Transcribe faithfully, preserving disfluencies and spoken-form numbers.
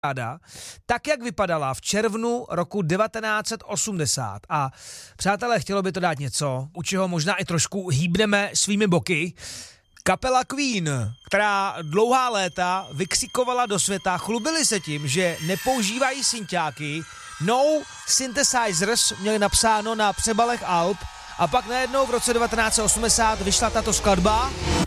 tak, jak vypadala v červnu roku devatenáct set osmdesát. A přátelé, chtělo by to dát něco, u čeho možná i trošku hýbneme svými boky. Kapela Queen, která dlouhá léta vykřikovala do světa, chlubili se tím, že nepoužívají synťáky, no synthesizers měli napsáno na přebalech alb, a pak najednou v roce devatenáct set osmdesát vyšla tato skladba